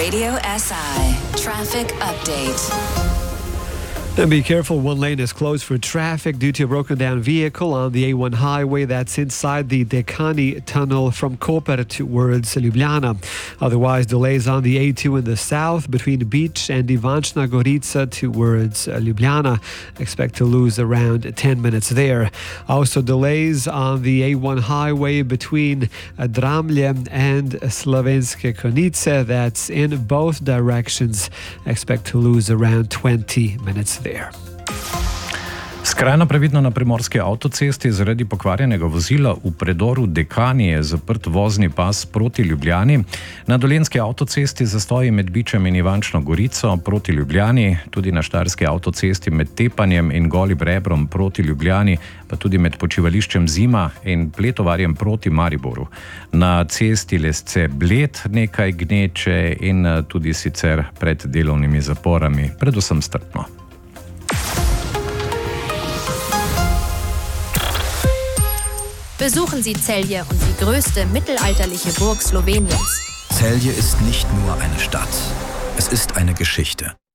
Radio SI Traffic Update. And be careful, one lane is closed for traffic due to a broken down vehicle on the A1 highway that's inside the Dekani tunnel from Koper towards Ljubljana. Otherwise, delays on the A2 in the south between Beach and Ivančna Gorica towards Ljubljana. Expect to lose around 10 minutes there. Also delays on the A1 highway between Dramlje and Slovenske Konjice. That's in both directions. Expect to lose around 20 minutes there. Skrajno previdno na primorski avtocesti zaradi pokvarjenega vozila v predoru Dekani je zaprt vozni pas proti Ljubljani. Na dolenjski avtocesti zastoji med Bičem in Ivančno Gorico proti Ljubljani, tudi na štajerski avtocesti med Tepanjem in Golim Rebrom proti Ljubljani, pa tudi med počivališčem Zima in Pletovarjem proti Mariboru. Na cesti Lesce-Bled nekaj gneče in tudi sicer pred delovnimi zaporami, predvsem strpno. Besuchen Sie Celje und die größte mittelalterliche Burg Sloweniens. Celje ist nicht nur eine Stadt, es ist eine Geschichte.